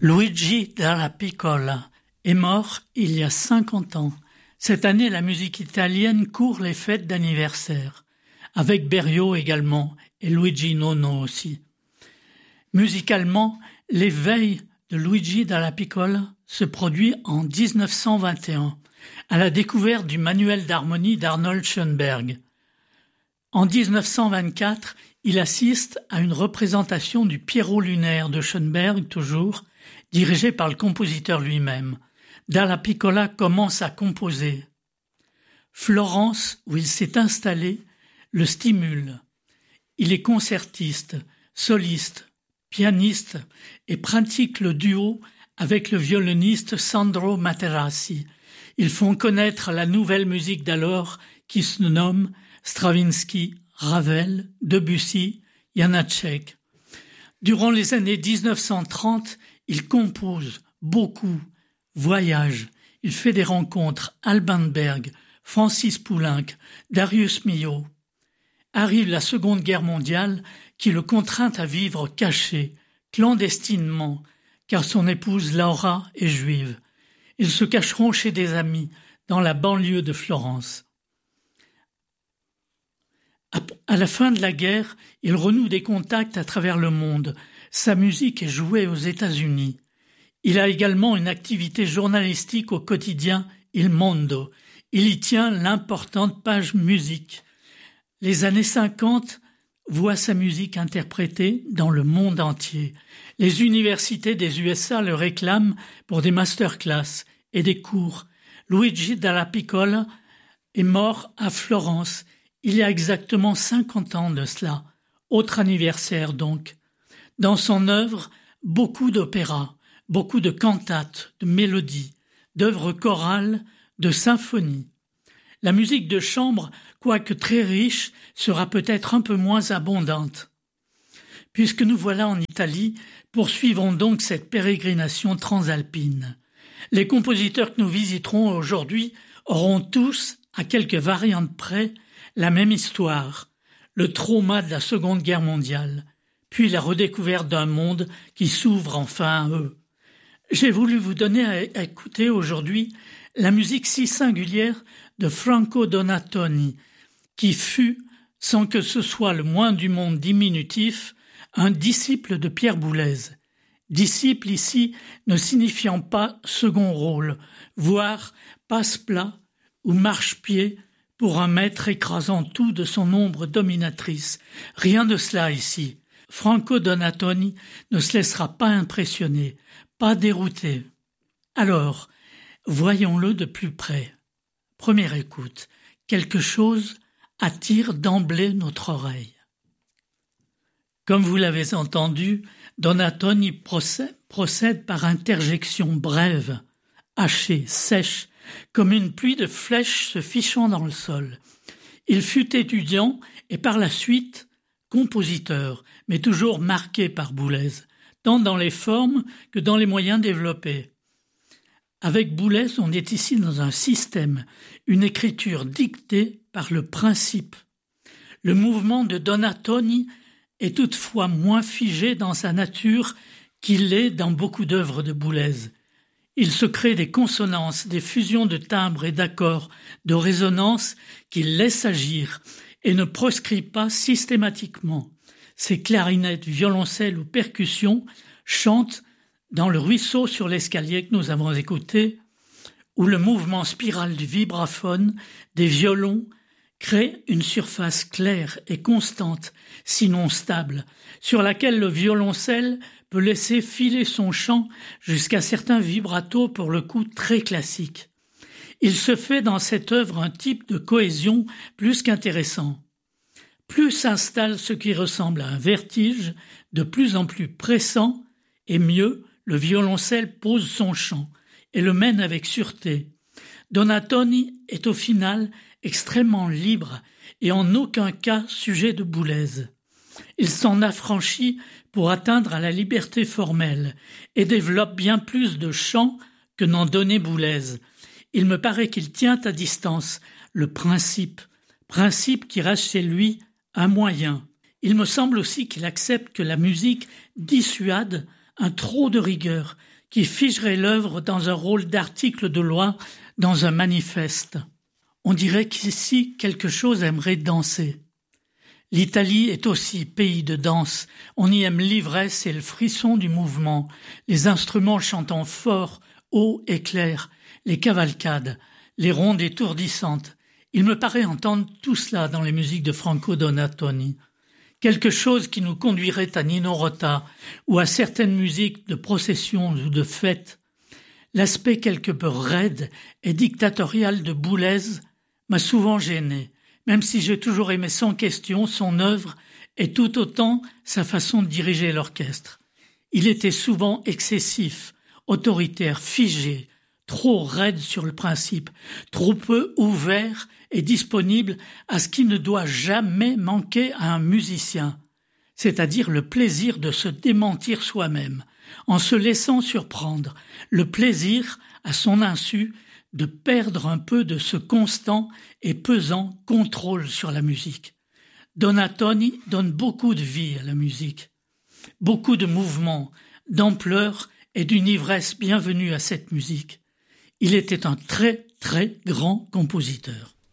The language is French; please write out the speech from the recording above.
Luigi Dalla Piccola est mort il y a 50 ans. Cette année, la musique italienne court les fêtes d'anniversaire, avec Berio également et Luigi Nono aussi. Musicalement, l'éveil de Luigi Dalla Piccola se produit en 1921, à la découverte du manuel d'harmonie d'Arnold Schoenberg. En 1924, il assiste à une représentation du Pierrot lunaire de Schoenberg, toujours, dirigée par le compositeur lui-même. Dalla Piccola commence à composer. Florence, où il s'est installé, le stimule. Il est concertiste, soliste, pianiste et pratique le duo avec le violoniste Sandro Materassi. Ils font connaître la nouvelle musique d'alors qui se nomme Stravinsky, Ravel, Debussy, Janáček. Durant les années 1930, il compose beaucoup, voyage, il fait des rencontres, Alban Berg, Francis Poulenc, Darius Milhaud. Arrive la Seconde Guerre mondiale qui le contraint à vivre caché, clandestinement, car son épouse Laura est juive. Ils se cacheront chez des amis dans la banlieue de Florence. À la fin de la guerre, il renoue des contacts à travers le monde. Sa musique est jouée aux États-Unis. Il a également une activité journalistique au quotidien Il Mondo. Il y tient l'importante page musique. Les années 50 voient sa musique interprétée dans le monde entier. Les universités des USA le réclament pour des masterclass et des cours. Luigi Dalla Piccola est mort à Florence il y a exactement 50 ans de cela. Autre anniversaire donc. Dans son œuvre, beaucoup d'opéras, beaucoup de cantates, de mélodies, d'œuvres chorales, de symphonies. La musique de chambre, quoique très riche, sera peut-être un peu moins abondante. Puisque nous voilà en Italie, poursuivons donc cette pérégrination transalpine. Les compositeurs que nous visiterons aujourd'hui auront tous, à quelques variantes près, la même histoire, le trauma de la Seconde Guerre mondiale, puis la redécouverte d'un monde qui s'ouvre enfin à eux. J'ai voulu vous donner à écouter aujourd'hui la musique si singulière de Franco Donatoni, qui fut, sans que ce soit le moins du monde diminutif, un disciple de Pierre Boulez. Disciple ici ne signifiant pas second rôle, voire passe-plat ou marche-pied pour un maître écrasant tout de son ombre dominatrice. Rien de cela ici. Franco Donatoni ne se laissera pas impressionner, pas dérouter. Alors, voyons-le de plus près. Première écoute, quelque chose attire d'emblée notre oreille. Comme vous l'avez entendu, Donatoni procède par interjection brève, hachée, sèche, comme une pluie de flèches se fichant dans le sol. Il fut étudiant et par la suite compositeur, mais toujours marqué par Boulez, tant dans les formes que dans les moyens développés. Avec Boulez, on est ici dans un système, une écriture dictée par le principe. Le mouvement de Donatoni est toutefois moins figé dans sa nature qu'il l'est dans beaucoup d'œuvres de Boulez. Il se crée des consonances, des fusions de timbres et d'accords, de résonances qu'il laisse agir et ne proscrit pas systématiquement. Ses clarinettes, violoncelles ou percussions chantent dans le ruisseau sur l'escalier que nous avons écouté, où le mouvement spiral du vibraphone, des violons, crée une surface claire et constante, sinon stable, sur laquelle le violoncelle peut laisser filer son chant jusqu'à certains vibratos pour le coup très classiques. Il se fait dans cette œuvre un type de cohésion plus qu'intéressant. Plus s'installe ce qui ressemble à un vertige, de plus en plus pressant, et mieux, le violoncelle pose son chant et le mène avec sûreté. Donatoni est au final extrêmement libre et en aucun cas sujet de Boulez. Il s'en affranchit pour atteindre à la liberté formelle et développe bien plus de chant que n'en donnait Boulez. Il me paraît qu'il tient à distance le principe qui reste chez lui un moyen. Il me semble aussi qu'il accepte que la musique dissuade un trop de rigueur qui figerait l'œuvre dans un rôle d'article de loi dans un manifeste. On dirait qu'ici quelque chose aimerait danser. L'Italie est aussi pays de danse. On y aime l'ivresse et le frisson du mouvement, les instruments chantant fort, haut et clair, les cavalcades, les rondes étourdissantes. Il me paraît entendre tout cela dans les musiques de Franco Donatoni. Quelque chose qui nous conduirait à Nino Rota ou à certaines musiques de procession ou de fête. L'aspect quelque peu raide et dictatorial de Boulez m'a souvent gêné, même si j'ai toujours aimé sans question son œuvre et tout autant sa façon de diriger l'orchestre. Il était souvent excessif, autoritaire, figé, trop raide sur le principe, trop peu ouvert et disponible à ce qui ne doit jamais manquer à un musicien, c'est-à-dire le plaisir de se démentir soi-même, en se laissant surprendre, le plaisir, à son insu, de perdre un peu de ce constant et pesant contrôle sur la musique. Donatoni donne beaucoup de vie à la musique, beaucoup de mouvement, d'ampleur et d'une ivresse bienvenue à cette musique. Il était un très, très grand compositeur.